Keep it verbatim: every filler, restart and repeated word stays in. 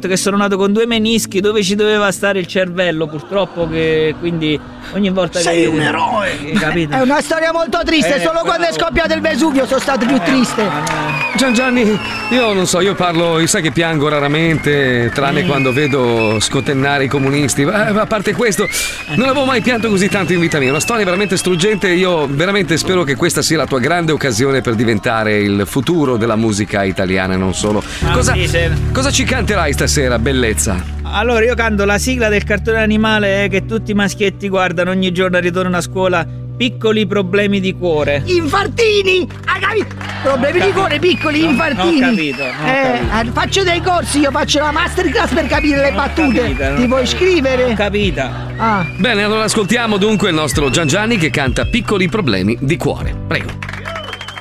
fatto che sono nato con due menischi dove ci doveva stare il cervello, purtroppo, che quindi ogni volta sei che... un eroe, capito? È una storia molto triste, Eh, solo bravo. quando è scoppiato il Vesuvio sono stato più triste. Gian Gianni, io non so, io parlo, io sai che piango raramente, tranne Mm. quando vedo scotennare i comunisti. Eh, a parte questo, non avevo mai pianto così tanto in vita mia. Una storia veramente struggente. Io veramente spero che questa sia la tua grande occasione per diventare il futuro della musica italiana e non solo. Ah, Cosa, sì, se- cosa ci canterai stasera, bellezza? Allora io canto la sigla del cartone animale che tutti i maschietti guardano ogni giorno al ritorno a scuola, Piccoli problemi di cuore. Infartini! Hai capito? Problemi Ho di capito. cuore piccoli, No, infartini. non ho capito, non ho Eh, capito. eh, faccio dei corsi, io faccio la masterclass per capire le Non ho battute. capito, non Ti ho vuoi capito. iscrivere? Ho capita. Ah. Bene, allora ascoltiamo dunque il nostro Gian Gianni che canta Piccoli problemi di cuore. Prego.